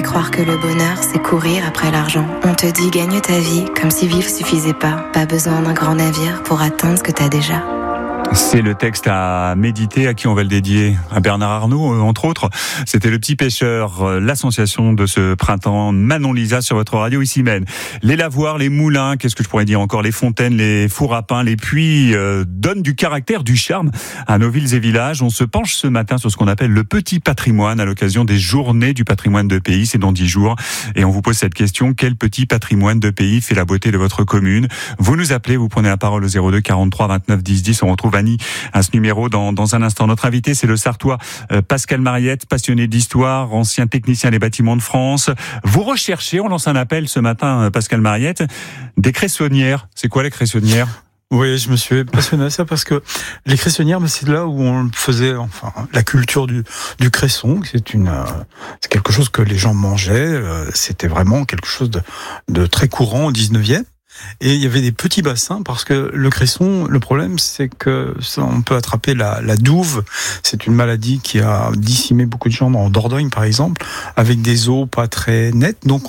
croire que le bonheur, c'est courir après l'argent. On te dit gagne ta vie comme si vivre suffisait pas. Pas besoin d'un grand navire pour atteindre ce que t'as déjà. C'est le texte à méditer. À qui on va le dédier? À Bernard Arnault, entre autres. C'était Le Petit Pêcheur, l'association de ce printemps. Manon Lisa sur votre radio ici même. Les lavoirs, les moulins, qu'est-ce que je pourrais dire encore? Les fontaines, les fours à pain, les puits donnent du caractère, du charme à nos villes et villages. On se penche ce matin sur ce qu'on appelle le petit patrimoine à l'occasion des journées du patrimoine de pays. C'est dans 10 jours. Et on vous pose cette question: quel petit patrimoine de pays fait la beauté de votre commune? Vous nous appelez, vous prenez la parole au 02 43 29 10 10. On retrouve Annie à ce numéro dans un instant. Notre invité, c'est le Sartois Pascal Mariette, passionné d'histoire, ancien technicien des bâtiments de France. Vous recherchez, on lance un appel ce matin, Pascal Mariette, des cressonnières. C'est quoi les cressonnières? Oui, je me suis passionné à ça parce que les cressonnières, c'est là où on faisait la culture du cresson. C'est quelque chose que les gens mangeaient. C'était vraiment quelque chose de très courant au 19e. Et il y avait des petits bassins parce que le cresson, le problème, c'est que on peut attraper la douve. C'est une maladie qui a décimé beaucoup de gens en Dordogne, par exemple, avec des eaux pas très nettes. Donc